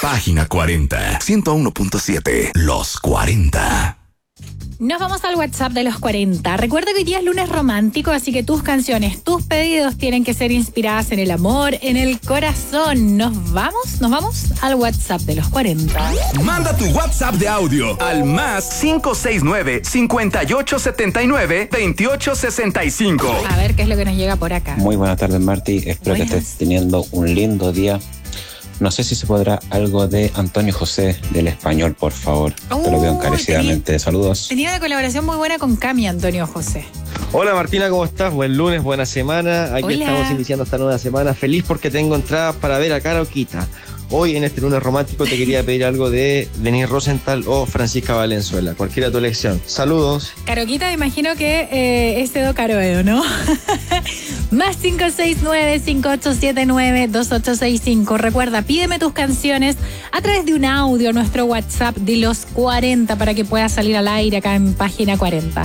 Página 40, 101.7, Los 40. Nos vamos al WhatsApp de los 40. Recuerda que hoy día es lunes romántico, así que tus canciones, tus pedidos tienen que ser inspiradas en el amor, en el corazón. ¿Nos vamos al WhatsApp de los 40. Manda tu WhatsApp de audio al más 569-5879-2865. A ver qué es lo que nos llega por acá. Muy buenas tardes, Marti. Espero que estés teniendo un lindo día. No sé si se podrá algo de Antonio José del Español, por favor. Te lo pido encarecidamente. Saludos. Tenía una colaboración muy buena con Cami, Antonio José. Hola Martina, ¿cómo estás? Buen lunes, buena semana. Aquí Hola. Estamos iniciando esta nueva semana. Feliz porque tengo entradas para ver a Karaokita. Hoy en este lunes romántico te quería pedir algo de Denise Rosenthal o Francisca Valenzuela. Cualquiera tu elección. Saludos. Caroquita, me imagino que es Edo Caroedo, ¿no? Más 569-5879-2865. Recuerda, pídeme tus canciones a través de un audio a nuestro WhatsApp de los 40 para que puedas salir al aire acá en página 40.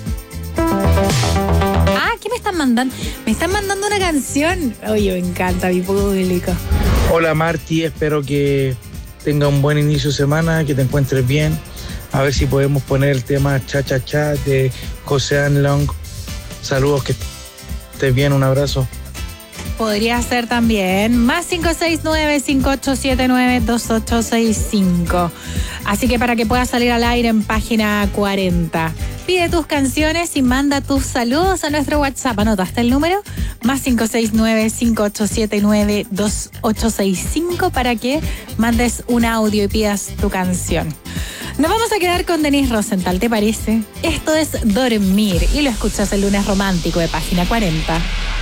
¿Qué me están mandando? Me están mandando una canción. Oye, me encanta mi público. Hola Marti, espero que tenga un buen inicio de semana, que te encuentres bien. A ver si podemos poner el tema Cha Cha Cha de José An Long. Saludos, que estés bien, un abrazo. Podría ser también. Más 569-5879-2865. Así que para que puedas salir al aire en página 40. Pide tus canciones y manda tus saludos a nuestro WhatsApp. ¿Anotaste el número? Más 569-5879-2865 para que mandes un audio y pidas tu canción. Nos vamos a quedar con Denise Rosenthal, ¿te parece? Esto es Dormir y lo escuchas el lunes romántico de página 40.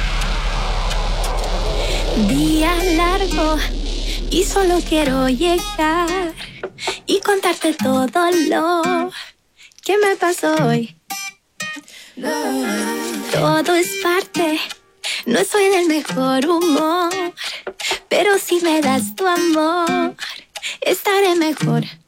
Día largo y solo quiero llegar y contarte todo lo que me pasó hoy. Todo es parte, no soy del mejor humor, pero si me das tu amor, estaré mejor.